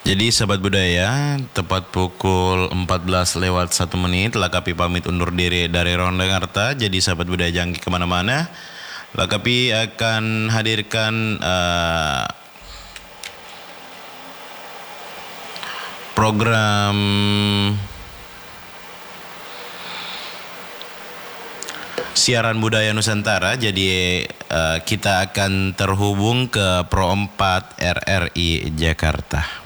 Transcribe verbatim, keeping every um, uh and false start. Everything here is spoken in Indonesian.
Jadi sahabat budaya, tepat pukul empat belas lewat satu menit, Lakapi pamit undur diri dari Rondengarta. Jadi sahabat budaya jangan kemana-mana. Lakapi akan hadirkan uh, program siaran budaya Nusantara. Jadi uh, kita akan terhubung ke Pro empat R R I Jakarta.